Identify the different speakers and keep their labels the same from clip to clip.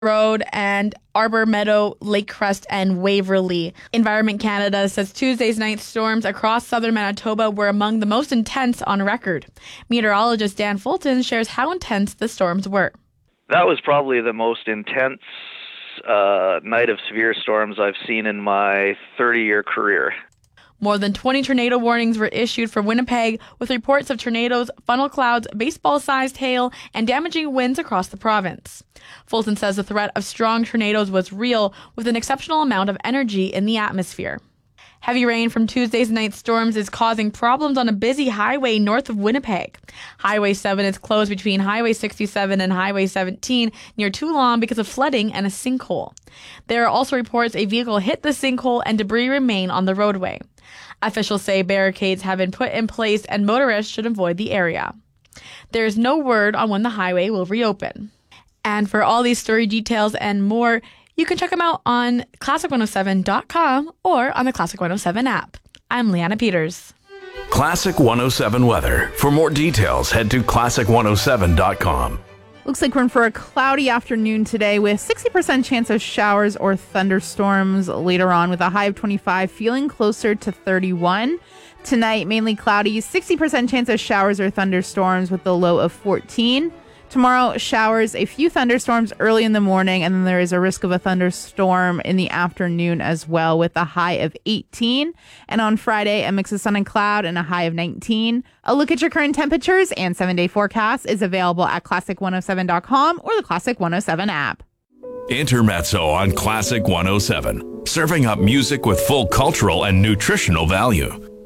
Speaker 1: Road and Arbor Meadow, Lake Crest, and Waverly. Environment Canada says Tuesday's night storms across southern Manitoba were among the most intense on record. Meteorologist Dan Fulton shares how intense the storms were.
Speaker 2: That was probably the most intense night of severe storms I've seen in my 30-year career.
Speaker 1: More than 20 tornado warnings were issued for Winnipeg, with reports of tornadoes, funnel clouds, baseball-sized hail, and damaging winds across the province. Fulton says the threat of strong tornadoes was real, with an exceptional amount of energy in the atmosphere. Heavy rain from Tuesday's night storms is causing problems on a busy highway north of Winnipeg. Highway 7 is closed between Highway 67 and Highway 17 near Toulon because of flooding and a sinkhole. There are also reports a vehicle hit the sinkhole and debris remain on the roadway. Officials say barricades have been put in place and motorists should avoid the area. There is no word on when the highway will reopen. And for all these story details and more, you can check them out on classic107.com or on the Classic 107 app. I'm Leanna Peters.
Speaker 3: Classic 107 weather. For more details, head to classic107.com.
Speaker 4: Looks like we're in for a cloudy afternoon today with 60% chance of showers or thunderstorms later on with a high of 25, feeling closer to 31. Tonight, mainly cloudy, 60% chance of showers or thunderstorms with the low of 14. Tomorrow, showers, a few thunderstorms early in the morning, and then there is a risk of a thunderstorm in the afternoon as well with a high of 18. And on Friday, a mix of sun and cloud and a high of 19. A look at your current temperatures and 7-day forecast is available at classic107.com or the Classic 107 app.
Speaker 3: Intermezzo on Classic 107, serving up music with full cultural and nutritional value.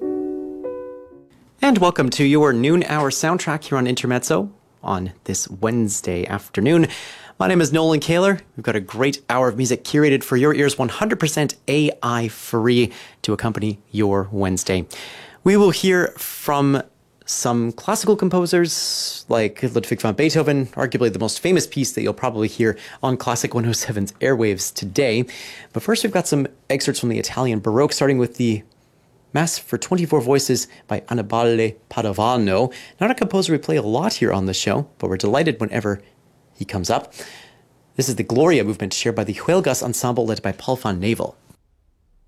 Speaker 5: And welcome to your noon hour soundtrack here on Intermezzo on this Wednesday afternoon. My name is Nolan Kaler. We've got a great hour of music curated for your ears, 100% AI free to accompany your Wednesday. We will hear from some classical composers like Ludwig van Beethoven, arguably the most famous piece that you'll probably hear on Classic 107's airwaves today. But first, we've got some excerpts from the Italian Baroque, starting with the Mass for 24 Voices by Annibale Padovano. Not a composer we play a lot here on the show, but we're delighted whenever he comes up. This is the Gloria movement shared by the Huelgas Ensemble led by Paul van Navel.